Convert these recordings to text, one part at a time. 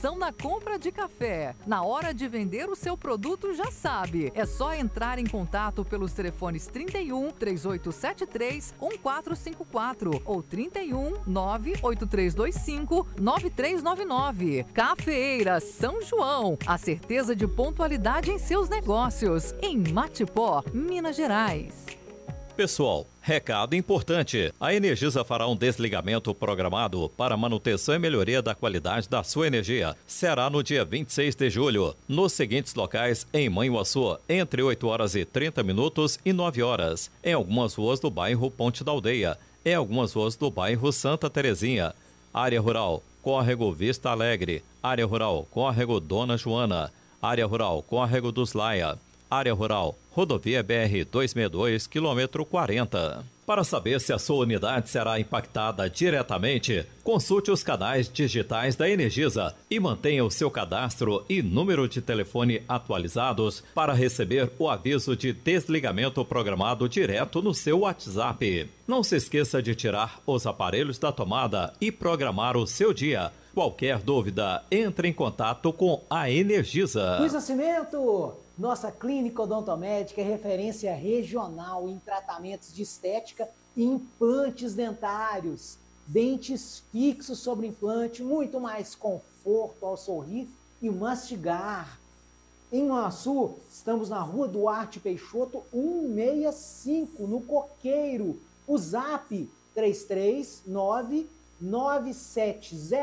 promoção na compra de café. Na hora de vender o seu produto, já sabe. É só entrar em contato pelos telefones 31 3873 1454 ou 31 98325 9399. Cafeeira São João, a certeza de pontualidade em seus negócios, em Matipó, Minas Gerais. Pessoal, recado importante. A Energisa fará um desligamento programado para manutenção e melhoria da qualidade da sua energia. Será no dia 26 de julho, nos seguintes locais em Manhuaçu, entre 8 horas e 30 minutos e 9 horas, em algumas ruas do bairro Ponte da Aldeia, em algumas ruas do bairro Santa Terezinha. Área Rural, Córrego Vista Alegre. Área Rural, Córrego Dona Joana. Área Rural, Córrego dos Laia. Área Rural, Rodovia BR 262, quilômetro 40. Para saber se a sua unidade será impactada diretamente, consulte os canais digitais da Energisa e mantenha o seu cadastro e número de telefone atualizados para receber o aviso de desligamento programado direto no seu WhatsApp. Não se esqueça de tirar os aparelhos da tomada e programar o seu dia. Qualquer dúvida, entre em contato com a Energisa. Luiz Nascimento, nossa clínica odontomédica é referência regional em tratamentos de estética e implantes dentários. Dentes fixos sobre implante, muito mais conforto ao sorrir e mastigar. Em Manhuaçu, estamos na Rua Duarte Peixoto, 165, no Coqueiro. O zap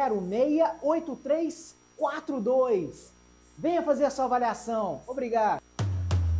339-9706-8342. Venha fazer a sua avaliação. Obrigado.